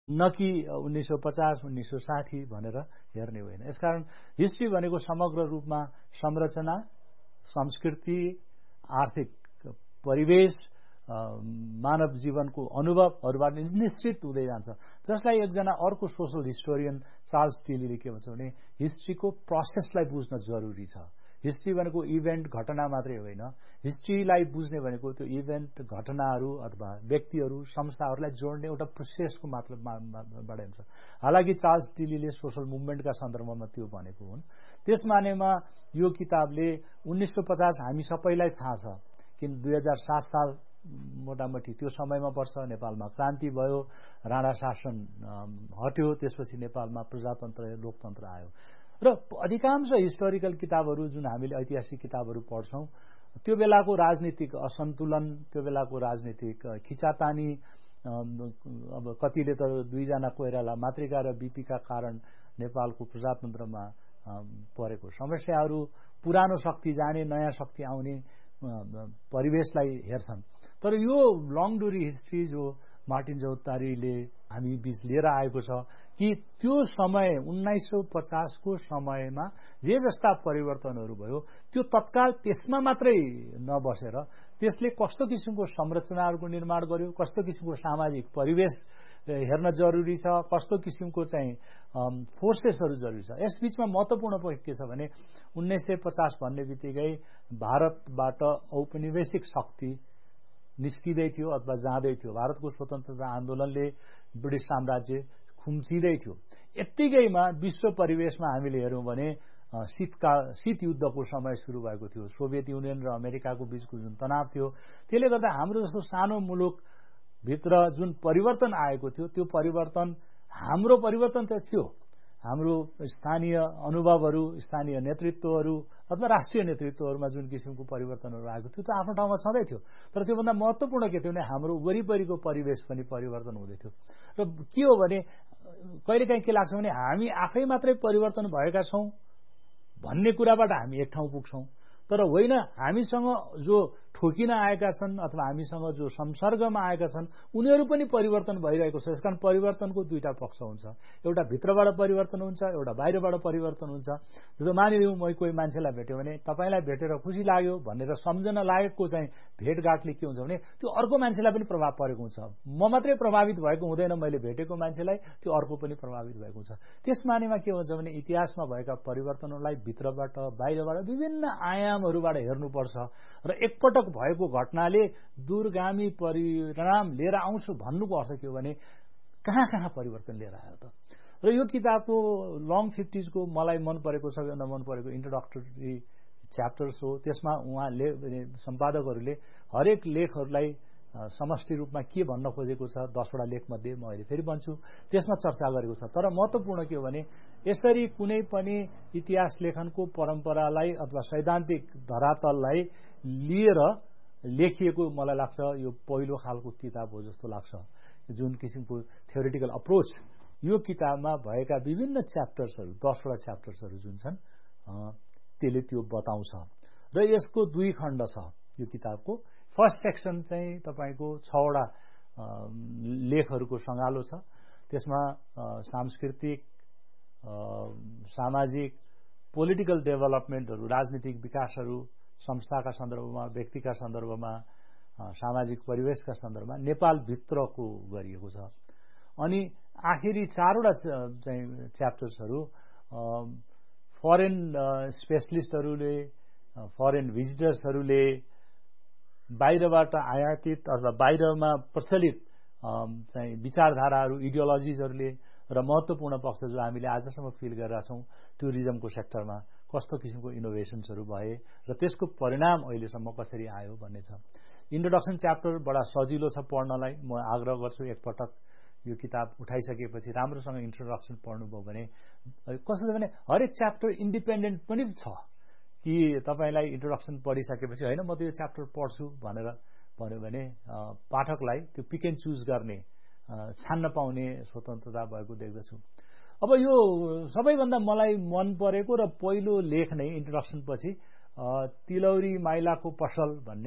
न कि 1950 1960 भनेर हेर्ने होइन। यसकारण हिस्ट्री भनेको समग्र रूपमा संरचना, संस्कृति, आर्थिक परिवेश, मानव जीवनको अनुभवहरूबाट निश्चित हुँदै जान्छ, जसलाई एकजना अर्को सोशल हिस्टोरियन चार्ल्स टिलीले के भन्छ भने हिस्ट्रीको प्रोसेसलाई बुझ्न जरुरी छ। हिस्ट्री भनेको इभेन्ट घटना मात्रै होइन, हिस्ट्रीलाई बुझ्ने भनेको त्यो इभेन्ट घटनाहरू अथवा व्यक्तिहरू संस्थाहरूलाई जोड्ने एउटा प्रोसेसको मात्रबाट हुन्छ। हालाकि चार्ल्स टिलीले सोशल मुभमेन्टका सन्दर्भमा त्यो भनेको हुन्। त्यस मानेमा यो किताबले 1950 हामी सबैलाई थाहा छ, किन 2007 साल मोटामोटी त्यो समयमा वर्ष नेपालमा क्रान्ति भयो, राणा शासन हट्यो, त्यसपछि नेपालमा प्रजातन्त्र लोकतन्त्र आयो र अधिकांश हिस्टोरिकल किताबहरू जुन हामीले ऐतिहासिक किताबहरू पढ्छौं त्यो बेलाको राजनीतिक असन्तुलन, त्यो बेलाको राजनीतिक खिचातानी, अब कतिले त दुईजना कोइराला मातृका र बीपीका कारण नेपालको प्रजातन्त्रमा परेको समस्याहरू, पुरानो शक्ति जाने नयाँ शक्ति आउने परिवेशलाई हेर्छन्। तर यो लङ डुरी हिस्ट्री जो मार्टिन चौतारीले हामी बीच लिएर आएको छ कि त्यो समय 1950 को समयमा जे जस्ता परिवर्तनहरू भयो त्यो तत्काल त्यसमा मात्रै नबसेर त्यसले कस्तो किसिमको संरचनाहरूको निर्माण गर्यो, कस्तो किसिमको सामाजिक परिवेश हेर्न जरुरी छ, कस्तो किसिमको चाहिँ फोर्सेसहरू जरुरी छ। यस बीचमा महत्त्वपूर्ण पोइन्ट के छ भने 1950 भन्ने बित्तिकै भारतबाट औपनिवेशिक शक्ति निस्किँदै थियो अथवा जाँदै थियो। भारतको स्वतन्त्रता आन्दोलनले ब्रिटिस साम्राज्य खुम्चिँदै थियो। यत्तिकैमा विश्व परिवेशमा हामीले हेर्यौं भने शीत युद्धको समय सुरु भएको थियो। सोभियत युनियन र अमेरिकाको बीचको जुन तनाव थियो त्यसले गर्दा हाम्रो जस्तो सानो मुलुक भित्र जुन परिवर्तन आएको थियो त्यो परिवर्तन हाम्रो परिवर्तन त थियो, हाम्रो स्थानीय अनुभवहरू, स्थानीय नेतृत्वहरू अथवा राष्ट्रिय नेतृत्वहरूमा जुन किसिमको परिवर्तनहरू आएको थियो त्यो आफ्नो ठाउँमा छँदै थियो। तर त्योभन्दा महत्त्वपूर्ण के थियो भने हाम्रो वरिपरिको परिवेश पनि परिवर्तन हुँदै थियो। र के हो भने कहिलेकाहीँ के लाग्छ भने हामी आफै मात्रै परिवर्तन भएका छौं भन्ने कुराबाट हामी एक ठाउँ पुग्छौं, तर होइन, हामीसँग जो ठोकिन आएका छन् अथवा हामीसँग जो संसर्गमा आएका छन् उनीहरू पनि परिवर्तन भइरहेको छ। यसकारण परिवर्तनको दुईटा पक्ष हुन्छ, एउटा भित्रबाट परिवर्तन हुन्छ, एउटा बाहिरबाट परिवर्तन हुन्छ। जस्तो मानिलिउँ म कोही मान्छेलाई भेट्यो भने तपाईलाई भेटेर खुसी लाग्यो भनेर सम्झन लागेको चाहिँ भेटघाटले के हुन्छ भने त्यो अर्को मान्छेलाई पनि प्रभाव परेको हुन्छ। म मात्रै प्रभावित भएको हुँदैन, मैले भेटेको मान्छेलाई त्यो अर्को पनि प्रभावित भएको हुन्छ। त्यस मानेमा के हुन्छ भने इतिहासमा भएका परिवर्तनहरूलाई भित्रबाट बाहिरबाट विभिन्न आयामहरूबाट हेर्नुपर्छ र एकपटक भएको घटनाले दूरगामी परिणाम लिएर आउँछ भन्नुको अर्थ के हो भने कहाँ कहाँ परिवर्तन लिएर आयो त। र यो किताबको लङ 50s को मलाई मन परेको सबैभन्दा मन परेको इन्ट्रोडक्टरी च्याप्टर्स हो। त्यसमा उहाँले सम्पादकहरूले हरेक लेखहरूलाई समष्टि रूपमा के भन्न खोजेको छ 10 वटा लेख मध्ये म अहिले फेरि भन्छु त्यसमा चर्चा गरेको छ। तर महत्त्वपूर्ण के हो भने यसरी कुनै पनि इतिहास लेखनको परम्परालाई अथवा सैद्धान्तिक धरातललाई लिएर लेखिएको मलाई लाग्छ यो पहिलो खालको किताब हो जस्तो लाग्छ। जुन किसिमको थ्योरिटिकल अप्रोच यो किताबमा भएका विभिन्न च्याप्टर्सहरू 10 वटा च्याप्टर्सहरू जुन छन् त्यसले त्यो बताउँछ। र यसको 2 खण्ड छ यो किताबको। फर्स्ट सेक्सन चाहिँ तपाईको 6 वटा लेखहरूको सँगालो छ। त्यसमा सांस्कृतिक, सामाजिक, पोलिटिकल डेभलपमेन्टहरू, राजनीतिक विकासहरू, संस्थाका सन्दर्भमा, व्यक्तिका सन्दर्भमा, सामाजिक परिवेशका सन्दर्भमा नेपाल भित्रको गरिएको छ। अनि आखिरी 4 वटा चाहिँ च्याप्टर्सहरू फरेन स्पेशलिस्टहरूले, फरेन भिजिटर्सहरूले, बाहिरबाट आयातित अथवा बाहिरमा प्रचलित चाहिँ विचारधाराहरू, इडियोलोजिजहरूले र महत्त्वपूर्ण पक्ष जो हामीले आजसम्म फिल गरेका छौं टुरिज्मको सेक्टरमा कस्तो किसिमको इनोभेसन्सहरू भए र त्यसको परिणाम अहिलेसम्म कसरी आयो भन्ने छ। इन्ट्रोडक्सन च्याप्टर बडा सजिलो छ पढ्नलाई। म आग्रह गर्छु एकपटक यो किताब उठाइसकेपछि राम्रोसँग इन्ट्रोडक्सन पढ्नुभयो भने कस्तो छ भने हरेक च्याप्टर इन्डिपेन्डेन्ट पनि छ कि तपाईलाई इन्ट्रोडक्सन पढिसकेपछि हैन म त यो च्याप्टर पढ्छु भनेर भन्यो भने पाठकलाई त्यो पिक एन्ड चुज गर्ने, छान्न पाउने स्वतन्त्रता भएको देख्दछु। अब यो सबैभन्दा मलाई मन परेको र पहिलो लेख नै इन्ट्रोडक्सन पछि तिलौरी माइलाको पसल भन्ने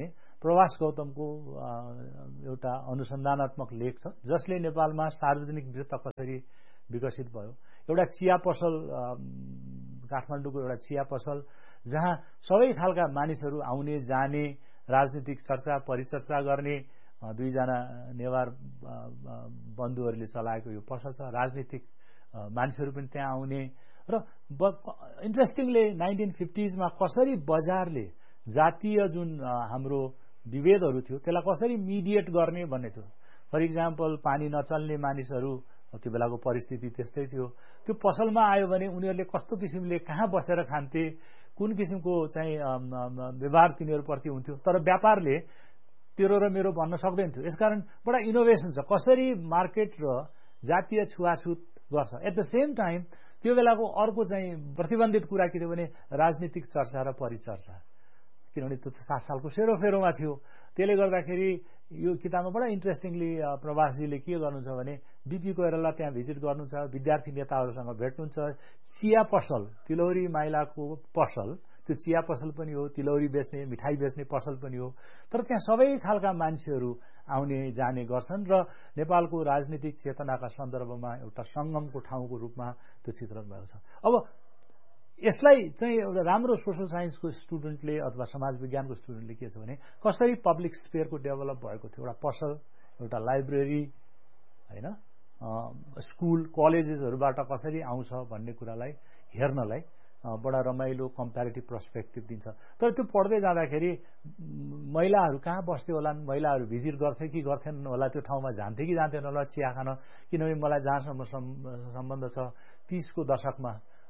प्रवास गौतमको एउटा अनुसन्धानात्मक लेख छ जसले नेपालमा सार्वजनिक वित्त कसरी विकसित भयो। एउटा चिया पसल, काठमाडौँको एउटा चिया पसल जहाँ सबै खालका मानिसहरू आउने जाने, राजनीतिक चर्चा परिचर्चा गर्ने, दुईजना नेवार बन्धुहरूले चलाएको यो पसल छ। राजनीतिक मानिसहरू पनि त्यहाँ आउने र इन्ट्रेस्टिङली 1950s मा कसरी बजारले जातीय जुन हाम्रो विभेदहरू थियो त्यसलाई कसरी मिडिएट गर्ने भन्ने थियो। फर इक्जाम्पल पानी नचल्ने मानिसहरू, त्यो बेलाको परिस्थिति त्यस्तै थियो, त्यो पसलमा आयो भने उनीहरूले कस्तो किसिमले कहाँ बसेर खान्थे, कुन किसिमको चाहिँ व्यवहार तिनीहरूप्रति हुन्थ्यो। तर व्यापारले तेरो र मेरो भन्न सक्दैन थियो। यसकारण बडा इनोभेसन छ कसरी मार्केट र जातीय छुवाछुत गर्छ। एट द सेम टाइम त्यो बेलाको अर्को चाहिँ प्रतिबन्धित कुरा के थियो भने राजनीतिक चर्चा र परिचर्चा, किनभने त्यो 7 सालको सेरोफेरोमा थियो। त्यसले गर्दाखेरि यो किताबमा बडा इन्ट्रेस्टिङली प्रवासीले के गर्नुहुन्छ भने बीपी कोइराला त्यहाँ भिजिट गर्नुहुन्छ, विद्यार्थी नेताहरूसँग भेट्नुहुन्छ, चिया पसल, तिलौरी माइलाको पसल, त्यो चिया पसल पनि हो, तिलौरी बेच्ने मिठाई बेच्ने पसल पनि हो। तर त्यहाँ सबै खालका मान्छेहरू आउने जाने गर्छन् र नेपालको राजनीतिक चेतनाका सन्दर्भमा एउटा संगमको ठाउँको रूपमा त्यो चित्रण भएको छ। अब यसलाई चाहिँ एउटा राम्रो सोशल साइन्सको स्टुडेन्टले अथवा समाज विज्ञानको स्टुडेन्टले के छ भने कसरी पब्लिक स्पेयरको डेभलप भएको थियो, एउटा पसल, एउटा लाइब्रेरी, हैन, स्कुल कलेजेसहरूबाट कसरी आउँछ भन्ने कुरालाई हेर्नलाई बडा रमाइलो कम्प्यारेटिभ पर्सपेक्टिभ दिन्छ। तर त्यो पढ्दै जाँदाखेरि महिलाहरू कहाँ बस्थ्यो होला, महिलाहरू भिजिट गर्थे कि गर्थेन होला, त्यो ठाउँमा जान्थे कि जान्थेन होला चिया खान। किनभने मलाई जहाँसम्म सम्बन्ध छ 30 को दशकमा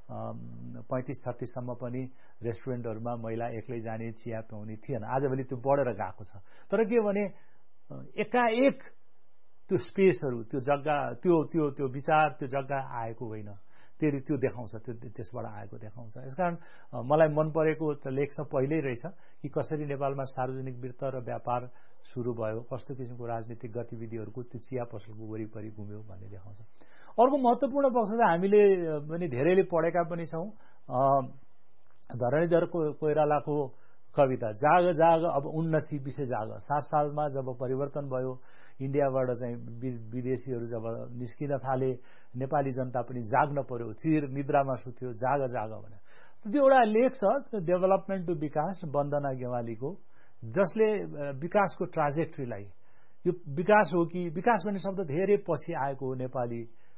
35-36 सम्म पनि रेस्टुरेन्टहरूमा महिला एक्लै जाने, चिया पिउने थिएन। आजभोलि त्यो बढेर गएको छ। तर के भने एकाएक त्यो स्पेसहरू, त्यो जग्गा, त्यो विचार, त्यो जग्गा आएको होइन, त्यो देखाउँछ, त्यो त्यसबाट आएको देखाउँछ। यसकारण मलाई मन परेको त लेख छ पहिल्यै रहेछ कि कसरी नेपालमा सार्वजनिक वित्त र व्यापार सुरु भयो, कस्तो किसिमको राजनीतिक गतिविधिहरूको त्यो चिया पसलको वरिपरि घुम्यो भन्ने देखाउँछ। अर्को महत्त्वपूर्ण पक्ष चाहिँ हामीले पनि धेरैले पढेका पनि छौँ, धरणीधर कोइरालाको कविता जाग जाग अब उन्नति विषय जाग। 7 सालमा जब परिवर्तन भयो, इन्डियाबाट चाहिँ विदेशीहरू जब निस्किन थाले, नेपाली जनता पनि जाग्न पर्यो, चिर निद्रामा सुत्यो, जाग जाग भने। त्यो एउटा लेख छ डेभलपमेन्ट टु विकास, वन्दना गेवालीको, जसले विकासको ट्राजेक्ट्रीलाई, यो विकास हो कि, विकास भन्ने शब्द धेरै पछि आएको हो नेपाली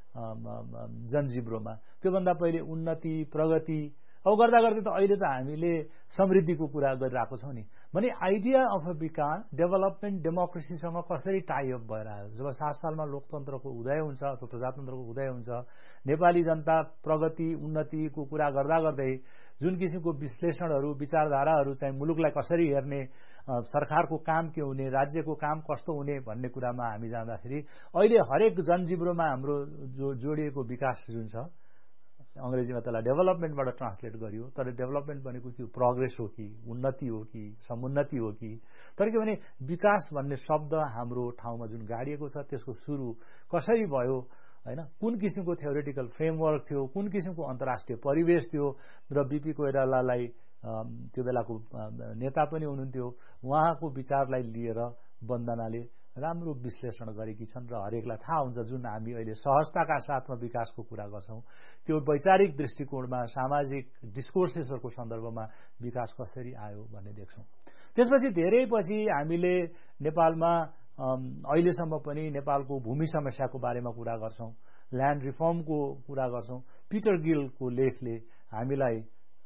जनजीवनमा, त्योभन्दा पहिले उन्नति प्रगति, अब गर्दा गर्दै त अहिले त हामीले समृद्धिको कुरा गरिरहेको छौँ नि। भने आइडिया अफ अ विकास, डेभलपमेन्ट, डेमोक्रेसीसँग कसरी टाइअप भएर आयो। जब 7 सालमा लोकतन्त्रको उदय हुन्छ अथवा प्रजातन्त्रको उदय हुन्छ, नेपाली जनता प्रगति उन्नतिको कुरा गर्दा गर्दै जुन किसिमको विश्लेषणहरू, विचारधाराहरू चाहिँ मुलुकलाई कसरी हेर्ने, सरकारको काम के हुने, राज्यको काम कस्तो हुने भन्ने कुरामा हामी जाँदाखेरि अहिले हरेक जनजीवनमा हाम्रो जो जोडिएको विकास जुन छ, अंग्रेजीमा त्यसलाई डेभलपमेन्टबाट ट्रान्सलेट गरियो। तर डेभलपमेन्ट भनेको के हो, प्रोग्रेस हो कि, उन्नति हो कि, समुन्नति हो कि। तर के भने विकास भन्ने शब्द हाम्रो ठाउँमा जुन गाडिएको छ त्यसको सुरु कसरी भयो, हैन, कुन किसिमको थ्योरेटिकल फ्रेमवर्क थियो, कुन किसिमको अन्तर्राष्ट्रिय परिवेश थियो। र बीपी कोइरालालाई त्यो बेलाको नेता पनि हुनुहुन्थ्यो, उहाँको विचारलाई लिएर वन्दनाले राम्रो विश्लेषण गरेकी छन् र हरेकलाई थाहा हुन्छ जुन हामी अहिले सहजताका साथमा विकासको कुरा गर्छौं त्यो वैचारिक दृष्टिकोणमा सामाजिक डिस्कोर्सेसहरूको सन्दर्भमा विकास कसरी आयो भन्ने देख्छौं। त्यसपछि धेरै पछि हामीले नेपालमा अहिलेसम्म पनि नेपालको भूमि समस्याको बारेमा कुरा गर्छौं, ल्यान्ड रिफर्मको कुरा गर्छौं। पिटर गिलको लेखले हामीलाई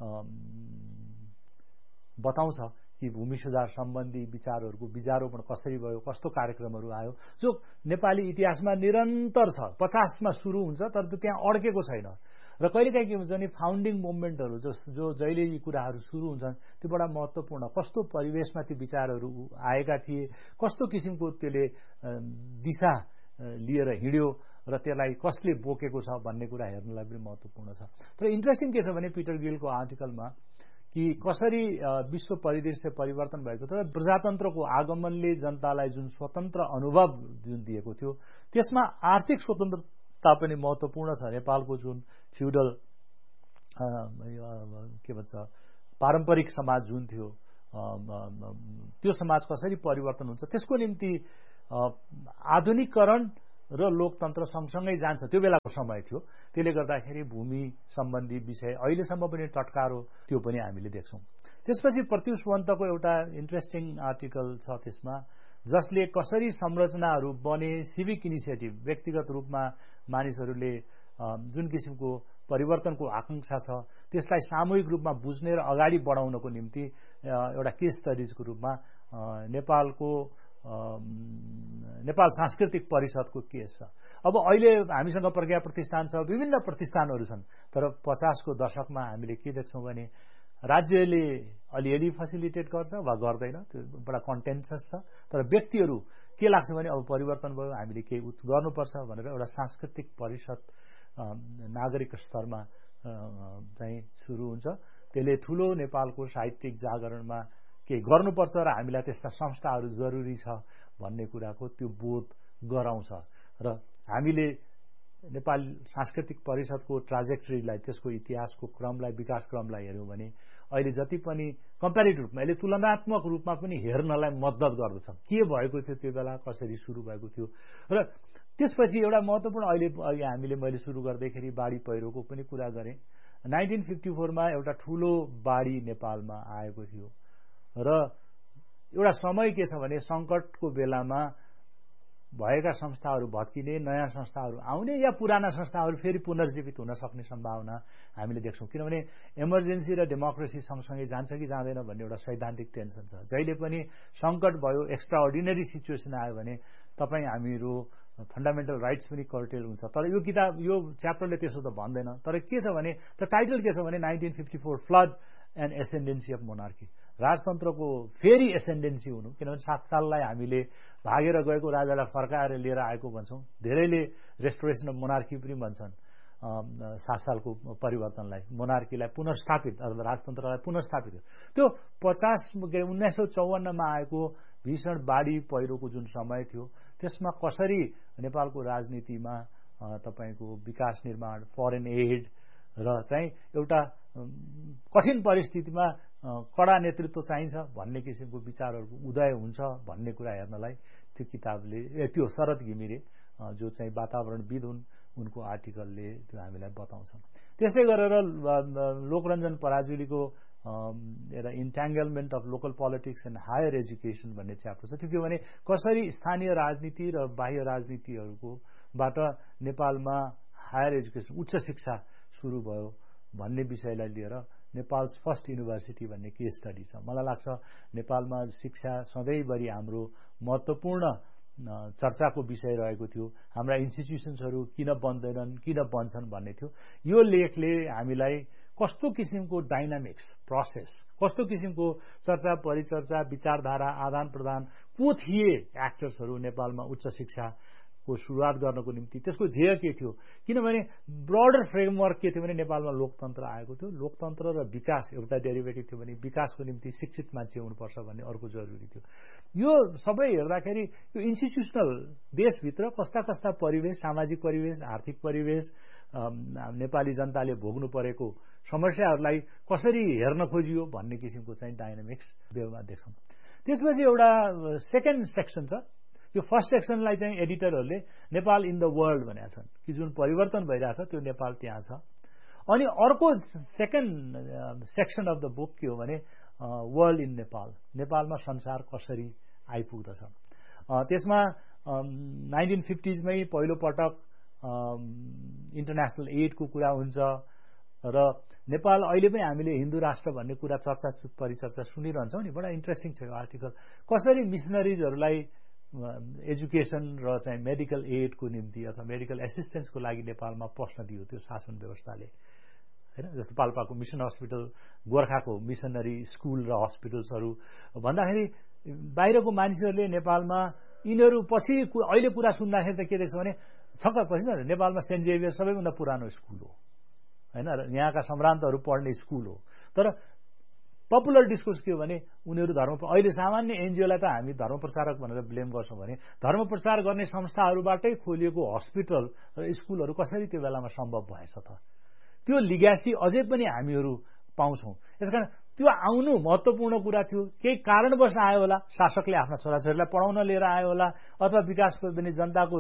बताउँछ कि भूमि सुधार सम्बन्धी विचारहरूको बीजारोपण कसरी भयो, कस्तो कार्यक्रमहरू आयो जो नेपाली इतिहासमा निरन्तर छ। 50 मा सुरु हुन्छ तर त्यो त्यहाँ अड्केको छैन। र कहिलेकाहीँ के हुन्छ भने फाउन्डिङ मुभमेन्टहरू जो जहिले यी कुराहरू सुरु हुन्छन् त्यो बडा महत्त्वपूर्ण, कस्तो परिवेशमा ती विचारहरू आएका थिए, कस्तो किसिमको त्यसले दिशा लिएर हिँड्यो र त्यसलाई कसले बोकेको छ भन्ने कुरा हेर्नलाई पनि महत्त्वपूर्ण छ। तर इन्ट्रेस्टिङ के छ भने पिटर गिलको आर्टिकलमा कि कसरी विश्व परिदृश्य परिवर्तन भएको थियो, प्रजातन्त्रको आगमनले जनतालाई जुन स्वतन्त्र अनुभव जुन दिएको थियो त्यसमा आर्थिक स्वतन्त्रता पनि महत्त्वपूर्ण छ। नेपालको जुन फ्युडल के भन्छ पारम्परिक समाज जुन थियो त्यो समाज कसरी परिवर्तन हुन्छ त्यसको निम्ति आधुनिकीकरण र लोकतन्त्र सँगसँगै जान्छ त्यो बेलाको समय थियो। त्यसले गर्दाखेरि भूमि सम्बन्धी विषय अहिलेसम्म पनि टटकारो त्यो पनि हामीले देख्छौं। त्यसपछि प्रत्युष वन्तको एउटा इन्ट्रेस्टिङ आर्टिकल छ त्यसमा, जसले कसरी संरचनाहरू बने, सिभिक इनिसिएटिभ व्यक्तिगत रूपमा मानिसहरूले जुन किसिमको परिवर्तनको आकांक्षा छ त्यसलाई सामूहिक रूपमा बुझ्ने र अगाडि बढाउनको निम्ति एउटा केस स्टडिजको रूपमा नेपाल सांस्कृतिक परिषदको केस छ। अब अहिले हामीसँग प्रज्ञा प्रतिष्ठान छ, विभिन्न प्रतिष्ठानहरू छन्, तर 50 को दशकमा हामीले के देख्छौं भने राज्यले अलिअलि फेसिलिटेट गर्छ वा गर्दैन, त्यो बडा कन्टेन्सस छ। तर व्यक्तिहरू के लाग्छ भने अब परिवर्तन भयो, हामीले केही गर्नुपर्छ भनेर एउटा सांस्कृतिक परिषद नागरिक स्तरमा चाहिँ सुरु हुन्छ। त्यसले ठूलो नेपालको साहित्यिक जागरणमा केही गर्नुपर्छ र हामीलाई त्यस्ता संस्थाहरू जरुरी छ भन्ने कुराको त्यो बोध गराउँछ। र हामीले नेपाल सांस्कृतिक परिषदको ट्राजेक्टरीलाई, त्यसको इतिहासको क्रमलाई, विकास क्रमलाई हेर्यौं भने अहिले जति पनि कम्पेरिटिभ रूपमा, अहिले तुलनात्मक रूपमा पनि हेर्नलाई मद्दत गर्दछ के भएको थियो त्यो बेला, कसरी सुरु भएको थियो। र त्यसपछि एउटा महत्त्वपूर्ण अहिले मैले सुरु गर्दाखेरि बाढी पहिरोको पनि कुरा गरेँ। 1954 मा एउटा ठूलो बाढी नेपालमा आएको थियो र एउटा समय के छ भने संकटको बेलामा भएका संस्थाहरू भत्किने, नयाँ संस्थाहरू आउने या पुराना संस्थाहरू फेरि पुनर्जीवित हुन सक्ने सम्भावना हामीले देख्छौं। किनभने इमर्जेन्सी र डेमोक्रेसी सँगसँगै जान्छ कि जाँदैन भन्ने एउटा सैद्धान्तिक टेन्सन छ। जहिले पनि संकट भयो, एक्स्ट्रा अर्डिनरी सिचुएसन आयो भने हामीहरू फन्डामेन्टल राइट्स पनि कर्टेल हुन्छ। तर यो च्याप्टरले त्यसो त भन्दैन। तर के छ भने त टाइटल के छ भने 1954 फ्लड एन्ड एसेन्डेन्सी अफ मोनार्की, राजतन्त्रको फेरि एसेन्डेन्सी हुनु। किनभने 7 साललाई हामीले भागेर गएको राजालाई फर्काएर लिएर आएको भन्छौं, धेरैले रेस्टोरेसन अफ मोनार्की पनि भन्छन्। 7 सालको परिवर्तनलाई, मोनार्कीलाई पुनर्स्थापित अथवा राजतन्त्रलाई पुनर्स्थापित, त्यो 1954 मा आएको भीषण बाढी पहिरोको जुन समय थियो त्यसमा कसरी नेपालको राजनीतिमा तपाईको विकास निर्माण, फरेन एड र चाहिँ एउटा कठिन परिस्थितिमा कडा नेतृत्व चाहिन्छ भन्ने किसिमको विचारहरूको उदय हुन्छ भन्ने कुरा हेर्नलाई त्यो किताबले, त्यो शरद घिमिरे जो चाहिँ वातावरणविद हुन्, उनको आर्टिकलले त्यो हामीलाई बताउँछ। त्यसै गरेर लोकरञ्जन पराजुलीको एउटा entanglement of local politics and higher education भन्ने च्याप्टर छ। त्यो के भने कसरी स्थानीय राजनीति र बाह्य राजनीतिहरूकोबाट नेपालमा हायर एजुकेसन, उच्च शिक्षा सुरु भयो भन्ने विषयलाई लिएर नेपाल्स फर्स्ट युनिभर्सिटी भन्ने केस स्टडी छ। मलाई लाग्छ नेपालमा शिक्षा सधैँभरि हाम्रो महत्त्वपूर्ण चर्चाको विषय रहेको थियो। हाम्रा इन्स्टिट्युसन्सहरू किन बन्दैनन्, किन बन्छन् भन्ने थियो। यो लेखले हामीलाई कस्तो किसिमको डाइनामिक्स प्रोसेस, कस्तो किसिमको चर्चा परिचर्चा, विचारधारा, आदान प्रदान को थिए एक्टर्सहरू नेपालमा उच्च शिक्षाको सुरुवात गर्नको निम्ति, त्यसको ध्येय के थियो। किनभने ब्रोडर फ्रेमवर्क के थियो भने नेपालमा लोकतन्त्र आएको थियो। लोकतन्त्र र विकास एउटा डेरिभेटिभ थियो भने विकासको निम्ति शिक्षित मान्छे हुनुपर्छ भन्ने अर्को जरुरी थियो। यो सबै हेर्दाखेरि यो इन्स्टिट्युसनल देशभित्र कस्ता कस्ता परिवेश, सामाजिक परिवेश, आर्थिक परिवेश, नेपाली जनताले भोग्नु परेको समस्याहरूलाई कसरी हेर्न खोजियो भन्ने किसिमको चाहिँ डाइनामिक्स बेलमा देख्छौं। त्यसपछि एउटा सेकेन्ड सेक्सन छ। यो फर्स्ट सेक्सनलाई चाहिँ एडिटरहरूले नेपाल इन द वर्ल्ड भनेका छन् कि जुन परिवर्तन भइरहेछ त्यो नेपाल त्यहाँ छ। अनि अर्को second section of the book के हो भने वर्ल्ड इन नेपाल, नेपालमा संसार कसरी आइपुग्दछ। त्यसमा 1950s मै पहिलो पटक इन्टरनेसनल एडको कुरा हुन्छ र नेपाल अहिले पनि हामीले हिन्दू राष्ट्र भन्ने कुरा चर्चा परिचर्चा सुनिरहन्छौँ नि। बडा इन्ट्रेस्टिङ छ यो आर्टिकल। कसरी मिसनरिजहरूलाई एजुकेसन र चाहिँ मेडिकल एडको निम्ति अथवा मेडिकल एसिस्टेन्सको लागि नेपालमा पस्न दियो त्यो शासन व्यवस्थाले, हैन। जस्तो पाल्पाको मिसन हस्पिटल, गोर्खाको मिसनरी स्कुल र हस्पिटल्सहरू भन्दाखेरि बाहिरको मानिसहरूले नेपालमा यिनीहरू पछि अहिले कुरा सुन्दाखेरि त के देख्छ भने छक्क पर्छ। नेपालमा सेन्ट जेभियर सबैभन्दा पुरानो स्कुल हो, हैन, र यहाँका सम्भ्रान्तहरू पढ्ने स्कुल हो। तर पपुलर डिस्कोर्स के हो भने उनीहरू अहिले सामान्य एनजिओलाई त हामी धर्म प्रचारक भनेर ब्लेम गर्छौं भने धर्म प्रचार गर्ने संस्थाहरूबाटै खोलिएको हस्पिटल र स्कुलहरू कसरी त्यो बेलामा सम्भव भएछ त, त्यो लिग्यासी अझै पनि हामीहरू पाउँछौं। यसकारण त्यो आउनु महत्त्वपूर्ण कुरा थियो। केही कारणवश आयो होला, शासकले आफ्ना छोराछोरीलाई पढाउन लिएर आयो होला, अथवा विकासको पनि जनताको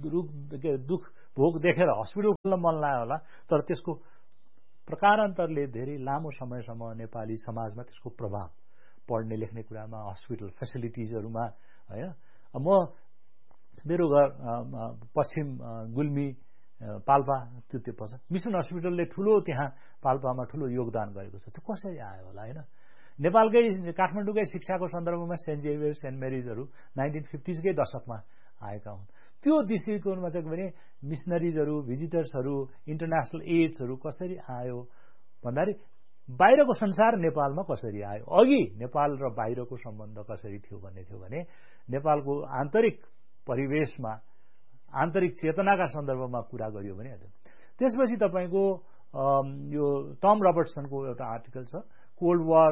दुख भोग देखेर हस्पिटल खोल्न मन लाग्यो होला। तर त्यसको प्रकारान्तरले धेरै लामो समयसम्म नेपाली समाजमा त्यसको प्रभाव पढ्ने लेख्ने कुरामा, हस्पिटल फेसिलिटिजहरूमा होइन। म मेरो घर पश्चिम गुल्मी पाल्पा त्यो पर्छ। मिसन हस्पिटलले ठुलो त्यहाँ पाल्पामा ठुलो योगदान गरेको छ। त्यो कसरी आयो होला होइन। नेपालकै काठमाडौँकै शिक्षाको सन्दर्भमा सेन्ट जेभियर सेन्ट मेरिजहरू 1950कै दशकमा आएका हुन्। त्यो दृष्टिकोणमा चाहिँ भने मिसनरिजहरू, भिजिटर्सहरू, इन्टरनेसनल एड्सहरू कसरी आयो भन्दाखेरि बाहिरको संसार नेपालमा कसरी आयो, अघि नेपाल र बाहिरको सम्बन्ध कसरी थियो भन्ने थियो भने नेपालको आन्तरिक परिवेशमा, आन्तरिक चेतनाका सन्दर्भमा कुरा गरियो भने त्यसपछि तपाईँको यो टम रबर्टसनको एउटा आर्टिकल छ, कोल्ड वार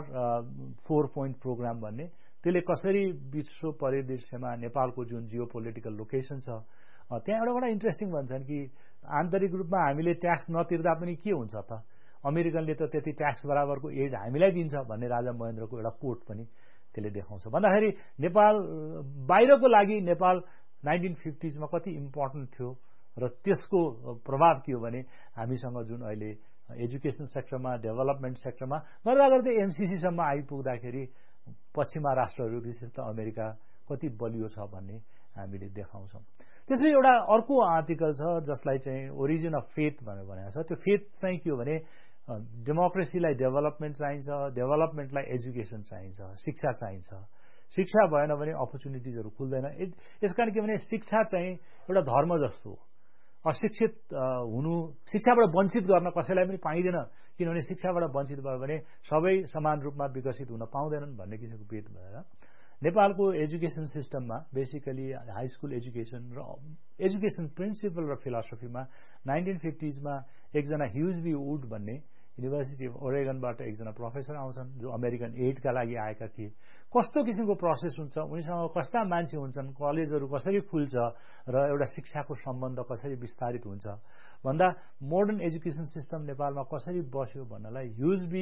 4 पोइन्ट प्रोग्राम भन्ने। त्यसले कसरी विश्व परिदृश्यमा नेपालको जुन जियो पोलिटिकल लोकेसन छ त्यहाँ एउटा इन्ट्रेस्टिङ भन्छन् कि आन्तरिक रूपमा हामीले ट्याक्स नतिर्दा पनि के हुन्छ त, अमेरिकनले त त्यति ट्याक्स बराबरको एड हामीलाई दिन्छ भन्ने राजा महेन्द्रको एउटा कोट पनि त्यसले देखाउँछ। भन्दाखेरि नेपाल बाहिरको लागि नेपाल 1950s मा कति इम्पोर्टेन्ट थियो र त्यसको प्रभाव के हो भने हामीसँग जुन अहिले एजुकेसन सेक्टरमा, डेभलपमेन्ट सेक्टरमा गर्दा गर्दै एमसिसीसम्म आइपुग्दाखेरि पश्चिमा राष्ट्रहरू विशेष त अमेरिका कति बलियो छ भन्ने हामीले देखाउँछौँ। त्यसपछि एउटा अर्को आर्टिकल छ जसलाई चाहिँ ओरिजिन अफ फेथ भनेर भनेको छ। त्यो फेथ चाहिँ के हो भने डेमोक्रेसीलाई डेभलपमेन्ट चाहिन्छ, डेभलपमेन्टलाई एजुकेसन चाहिन्छ, शिक्षा चाहिन्छ। शिक्षा भएन भने अपर्च्युनिटिजहरू खुल्दैन। यसकारण के भने शिक्षा चाहिँ एउटा धर्म जस्तो हो। अशिक्षित हुनु, शिक्षाबाट वञ्चित गर्न कसैलाई पनि पाइँदैन, किनभने शिक्षाबाट वञ्चित भयो भने सबै समान रूपमा विकसित हुन पाउँदैनन् भन्ने किसिमको भेद भएर नेपालको एजुकेसन सिस्टममा बेसिकली हाई स्कुल एजुकेसन र एजुकेसन प्रिन्सिपल र फिलोसफीमा 1950s मा एकजना ह्युजबी वुड भन्ने युनिभर्सिटी अफ ओरेगनबाट एकजना प्रोफेसर आउँछन् जो अमेरिकन एडका लागि आएका थिए। कस्तो किसिमको प्रोसेस हुन्छ, उनीसँग कस्ता मान्छे हुन्छन्, कलेजहरू कसरी खुल्छ र एउटा शिक्षाको सम्बन्ध कसरी विस्तारित हुन्छ भन्दा मोडर्न एजुकेसन सिस्टम नेपालमा कसरी बस्यो भन्नलाई ह्युजबी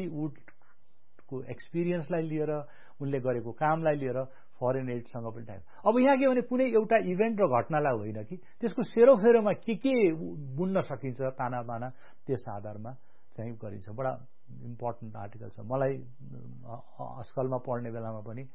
वुडको एक्सपिरियन्सलाई लिएर, उनले गरेको कामलाई लिएर फरेन एडसँग पनि टाइम। अब यहाँ के भने कुनै एउटा इभेन्ट र घटनालाई होइन कि त्यसको सेरोफेरोमा के बुन्न सकिन्छ तानाबाना, त्यस आधारमा चाहिँ गरिन्छ। बडा इम्पोर्टेन्ट आर्टिकल छ। मलाई अस्कलमा पढ्ने बेलामा पनि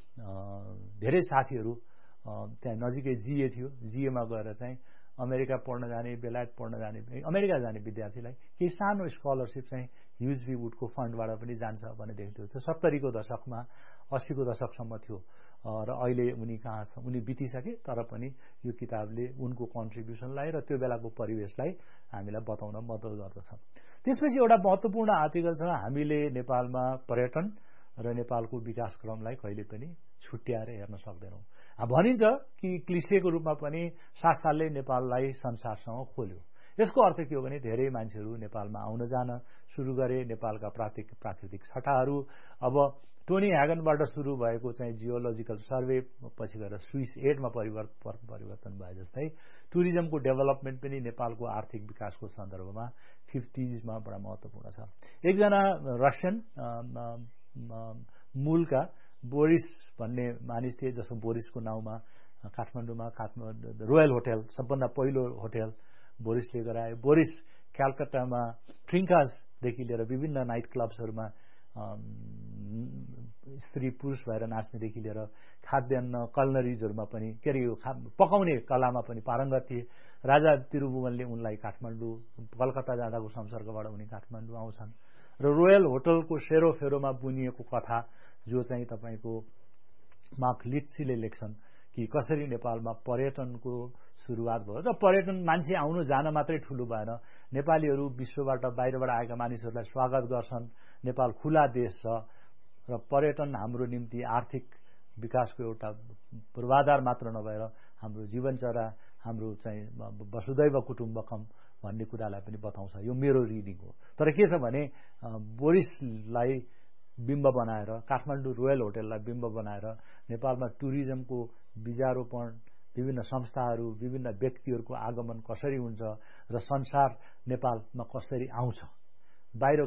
धेरै साथीहरू त्यहाँ नजिकै जिए थियो, जिएमा गएर चाहिँ अमेरिका पढ्न जाने, बेलायत पढ्न जाने, अमेरिका जाने विद्यार्थीलाई केही सानो स्कलरसिप चाहिँ ह्युजबी वुडको फन्डबाट पनि जान्छ भन्ने देख्थ्यो। त्यो 70 को दशकमा 80 को दशकसम्म थियो र अहिले उनी कहाँ छ, उनी बितिसके, तर पनि यो किताबले उनको कन्ट्रिब्युसनलाई र त्यो बेलाको परिवेशलाई हामीलाई बताउन मद्दत गर्दछ। त्यसपछि एउटा महत्त्वपूर्ण आर्टिकल छ, हामीले नेपालमा पर्यटन र नेपालको विकासक्रमलाई कहिले पनि छुट्याएर हेर्न सक्दैनौँ। भनिन्छ कि क्लिसेको रूपमा पनि 7 सालले नेपाललाई संसारसँग खोल्यो। यसको अर्थ के हो भने धेरै मान्छेहरू नेपालमा आउन जान सुरु गरे। नेपालका प्राकृतिक छटाहरू अब टोनी ह्यागनबाट सुरु भएको चाहिँ जियोलोजिकल सर्वे पछि गएर स्विस एडमा परिवर्तन भए जस्तै टुरिज्मको डेभलपमेन्ट पनि नेपालको आर्थिक विकासको सन्दर्भमा 50s मा बडा महत्त्वपूर्ण छ। एकजना रसियन मूलका बोरिस भन्ने मानिस थिए, जसको बोरिसको नाउँमा काठमाडौँमा रोयल होटल, सबभन्दा पहिलो होटल बोरिसले गराए। बोरिस क्यालकाटामा ट्रिङ्कासदेखि लिएर विभिन्न नाइट क्लब्सहरूमा स्त्री पुरुष भएर नाच्नेदेखि लिएर खाद्यान्न कलनरिजहरूमा पनि के अरे यो पकाउने कलामा पनि पारङ्गत थिए। राजा तिरुभुवनले उनलाई काठमाडौँ, कलकत्ता जाँदाको संसर्गबाट उनी काठमाडौँ आउँछन् र रोयल होटलको सेरोफेरोमा बुनिएको कथा जो चाहिँ तपाईँको मार्क लिट्सीले लेख्छन् कि कसरी नेपालमा पर्यटनको सुरुवात भयो र पर्यटन मान्छे आउनु जान मात्रै ठुलो भएन, नेपालीहरू विश्वबाट बाहिरबाट आएका मानिसहरूलाई स्वागत गर्छन्, नेपाल खुला देश छ र पर्यटन हाम्रो निम्ति आर्थिक विकासको एउटा पूर्वाधार मात्र नभएर हाम्रो जीवनचर्या, हाम्रो चाहिँ वसुदैव कुटुम्बकम भन्ने कुरालाई पनि बताउँछ। यो मेरो रिडिङ हो। तर के छ भने बोरिसलाई बिम्ब बनाएर, काठमाडौँ रोयल होटललाई बिम्ब बनाएर नेपालमा टुरिज्मको बीजारोपण, विभिन्न संस्थाहरू, विभिन्न व्यक्तिहरूको आगमन कसरी हुन्छ र संसार नेपालमा कसरी आउँछ, बाहिरको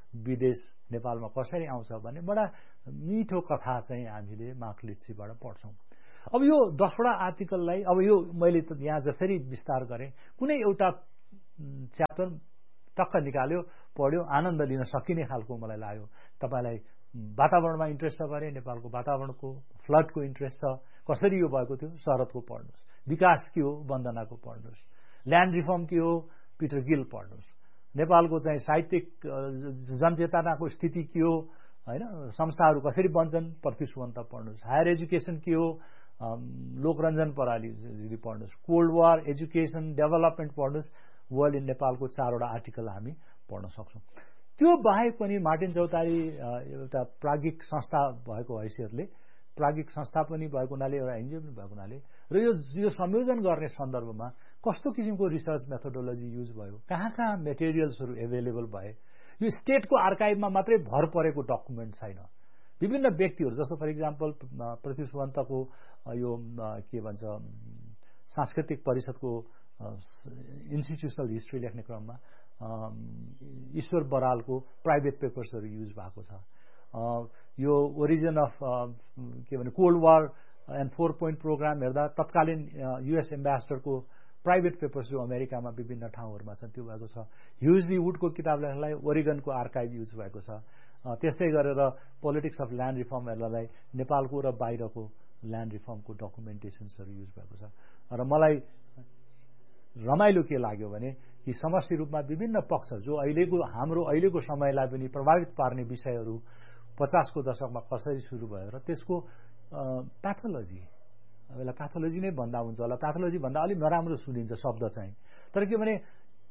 विदेश नेपालमा कसरी आउँछ भन्ने बडा मिठो कथा चाहिँ हामीले मार्क लिट्सीबाट पढ्छौँ। अब यो 10वटा आर्टिकललाई अब यो मैले त यहाँ जसरी विस्तार गरेँ कुनै एउटा च्याप्टर टक्क निकाल्यो पढ्यो आनन्द लिन सकिने खालको मलाई लाग्यो। तपाईलाई वातावरणमा इन्ट्रेस्ट छ भने नेपालको वातावरणको फ्लडको इन्ट्रेस्ट छ, कसरी यो भएको थियो शरदको पढ्नुहोस्, विकास के हो वन्दनाको पढ्नुहोस्, ल्यान्ड रिफर्म के हो पिटर गिल पढ्नुहोस्, नेपालको चाहिँ साहित्यिक जनचेतनाको स्थिति के हो हैन, संस्थाहरू कसरी बन्छन् पृथ्वी सुवन्त पढ्नुहोस्, हायर एजुकेसन के हो लोकरञ्जन परालीजी पढ्नुहोस्, कोल्ड वार एजुकेसन डेभलपमेन्ट पढ्नुहोस्, वर्ल्ड इन नेपालको 4वटा आर्टिकल हामी पढ्न सक्छौँ। त्यो बाहेक पनि मार्टिन चौतारी एउटा प्राज्ञिक संस्था भएको हैसियतले प्राज्ञिक संस्था पनि भएको हुनाले एउटा एनजिओ पनि भएको हुनाले र यो संयोजन गर्ने सन्दर्भमा कस्तो किसिमको रिसर्च मेथोडोलोजी युज भयो, कहाँ कहाँ मेटेरियल्सहरू एभाइलेबल भए, यो स्टेटको आर्काइभमा मात्रै भर परेको डकुमेन्ट छैन। विभिन्न व्यक्तिहरू जस्तो फर इक्जाम्पल पृथ्वी सुवन्तको यो के भन्छ सांस्कृतिक परिषदको इन्स्टिट्युसनल हिस्ट्री लेख्ने क्रममा ईश्वर बरालको प्राइभेट पेपर्सहरू युज भएको छ। यो ओरिजिन अफ के भने cold war and 4 point programme हेर्दा तत्कालीन युएस एम्बेसडरको प्राइभेट पेपर्स जो अमेरिकामा विभिन्न ठाउँहरूमा छन् त्यो भएको छ। ह्युजली वुडको किताब लेख्नलाई ओरिगनको आर्काइभ युज भएको छ। त्यस्तै गरेर पोलिटिक्स अफ ल्यान्ड रिफर्म हेर्नलाई नेपालको र बाहिरको ल्यान्ड रिफर्मको डकुमेन्टेसन्सहरू युज भएको छ। र मलाई रमाइलो के लाग्यो भने कि समष्टि रूपमा विभिन्न पक्षहरू जो हाम्रो अहिलेको समयलाई पनि प्रभावित पार्ने विषयहरू 50 को दशकमा कसरी सुरु भयो र त्यसको प्याथोलोजी, अब प्याथोलोजी नै भन्दा हुन्छ होला, प्याथोलोजी भन्दा अलिक नराम्रो सुनिन्छ शब्द चाहिँ, तर के भने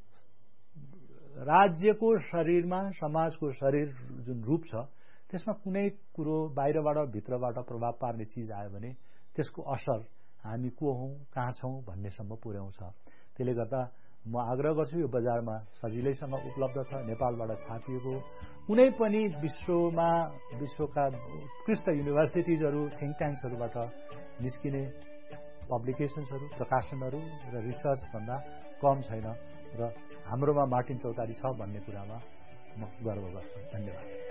राज्यको शरीरमा समाजको शरीर जुन रूप छ त्यसमा कुनै कुरो बाहिरबाट भित्रबाट प्रभाव पार्ने चिज आयो भने त्यसको असर हामी को हौं कहाँ छौं भन्नेसम्म पुर्याउँछ। त्यसले गर्दा म आग्रह गर्छु यो बजारमा सजिलैसँग उपलब्ध छ, नेपालबाट छापिएको कुनै पनि विश्वका उत्कृष्ट युनिभर्सिटिजहरू थिङ्क ट्याङ्क्सहरूबाट निस्किने पब्लिकेशन्सहरू प्रकाशनहरू र रिसर्च भन्दा कम छैन र हाम्रोमा मार्टिन चौतारी छ भन्ने कुरामा म गर्व गर्छु। धन्यवाद।